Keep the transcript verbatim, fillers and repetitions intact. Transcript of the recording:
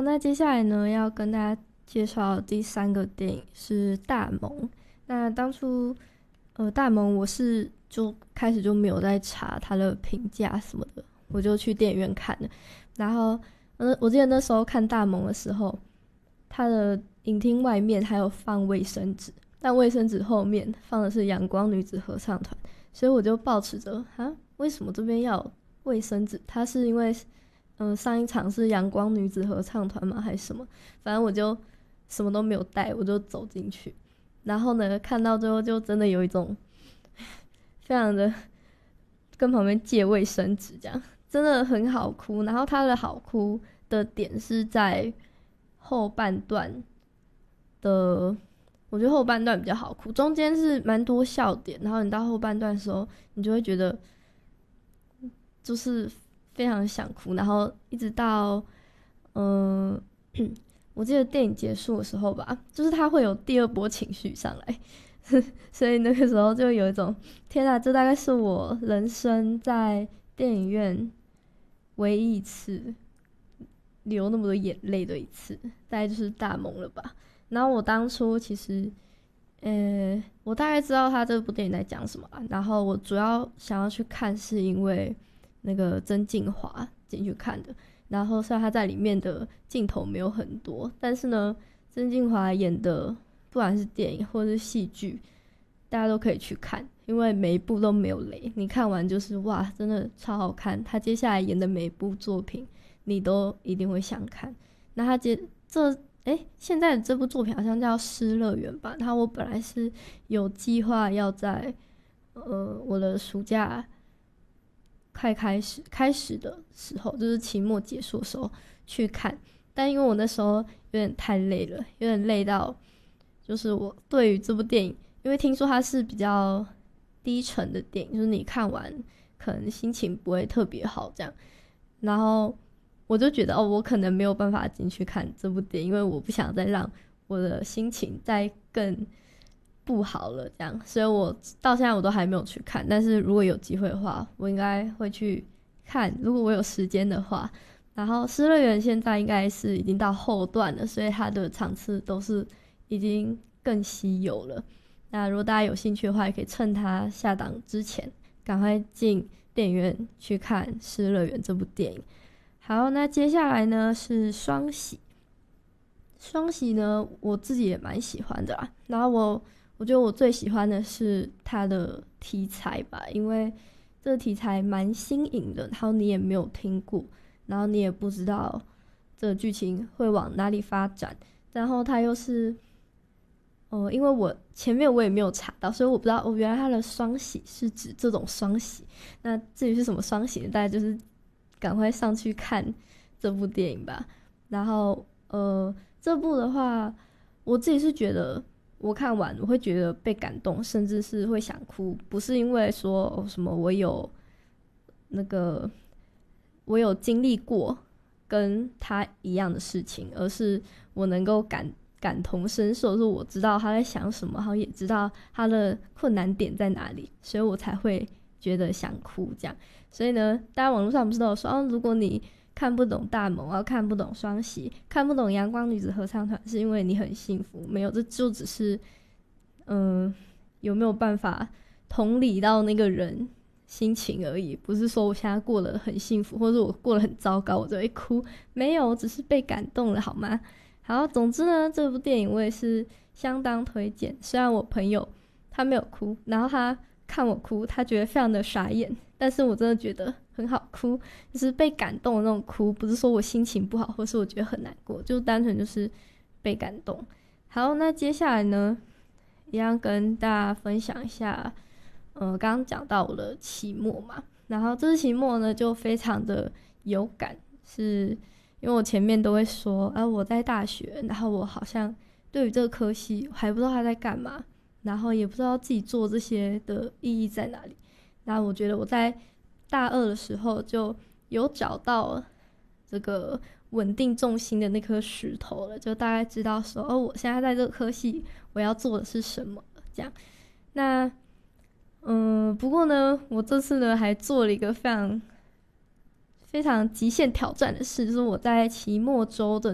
那接下来呢，要跟大家介绍第三个电影是《大萌》。那当初，呃，《大萌》我是就开始就没有在查它的评价什么的，我就去电影院看了。然后，呃，我记得那时候看《大萌》的时候，它的影厅外面还有放卫生纸，但卫生纸后面放的是阳光女子合唱团，所以我就抱持着啊，为什么这边要有卫生纸？它是因为嗯、呃，上一场是阳光女子合唱团吗？还是什么？反正我就什么都没有带，我就走进去。然后呢，看到最后就真的有一种非常的跟旁边借卫生纸，这样真的很好哭。然后它的好哭的点是在后半段的，我觉得后半段比较好哭，中间是蛮多笑点，然后你到后半段的时候，你就会觉得就是非常想哭，然后一直到嗯、呃，我记得电影结束的时候吧，就是他会有第二波情绪上来，所以那个时候就有一种天啊，这大概是我人生在电影院唯一一次流那么多眼泪的一次，大概就是大萌了吧。然后我当初其实，呃，我大概知道他这部电影在讲什么啦，然后我主要想要去看是因为那个曾敬骅进去看的。然后虽然他在里面的镜头没有很多，但是呢，曾敬骅演的不管是电影或是戏剧，大家都可以去看，因为每一部都没有雷，你看完就是哇，真的超好看。他接下来演的每一部作品，你都一定会想看。那他接这诶，现在的这部作品好像叫《失乐园》吧？然后我本来是有计划要在呃我的暑假快开始开始的时候，就是期末结束的时候去看，但因为我那时候有点太累了，有点累到，就是我对于这部电影，因为听说它是比较低沉的电影，就是你看完可能心情不会特别好这样，然后我就觉得哦，我可能没有办法进去看这部电影，因为我不想再让我的心情再更不好了这样，所以我到现在我都还没有去看，但是如果有机会的话，我应该会去看，如果我有时间的话。然后失乐园现在应该是已经到后段了，所以它的场次都是已经更稀有了。那如果大家有兴趣的话，也可以趁它下档之前赶快进电影院去看失乐园这部电影。好，那接下来呢是双喜。双喜呢我自己也蛮喜欢的啦，然后我我觉得我最喜欢的是它的题材吧，因为这个题材蛮新颖的，然后你也没有听过，然后你也不知道这个剧情会往哪里发展，然后它又是呃，因为我前面我也没有查到，所以我不知道哦，原来它的双喜是指这种双喜。那至于是什么双喜，大家就是赶快上去看这部电影吧。然后呃，这部的话，我自己是觉得我看完我会觉得被感动，甚至是会想哭，不是因为说、哦、什么我有那个我有经历过跟他一样的事情，而是我能够感感同身受，是我知道他在想什么，然后也知道他的困难点在哪里，所以我才会觉得想哭这样。所以呢，大家网络上不是都有说，哦，如果你看不懂大萌，然后看不懂双喜，看不懂阳光女子合唱团，是因为你很幸福。没有，这就只是嗯、呃，有没有办法同理到那个人心情而已，不是说我现在过得很幸福，或者我过得很糟糕我就会哭，没有，我只是被感动了好吗？好，总之呢，这部电影我也是相当推荐。虽然我朋友他没有哭，然后他看我哭，他觉得非常的傻眼，但是我真的觉得很好哭，就是被感动的那种哭，不是说我心情不好，或是我觉得很难过，就单纯就是被感动。好，那接下来呢，一样跟大家分享一下，呃，刚刚讲到我的期末嘛，然后这次期末呢就非常的有感，是因为我前面都会说，啊，我在大学，然后我好像对于这个科系还不知道他在干嘛，然后也不知道自己做这些的意义在哪里。那我觉得我在大二的时候就有找到这个稳定重心的那颗石头了，就大概知道说，哦，我现在在这个科系我要做的是什么这样。那嗯，不过呢，我这次呢还做了一个非常非常极限挑战的事，就是我在期末周的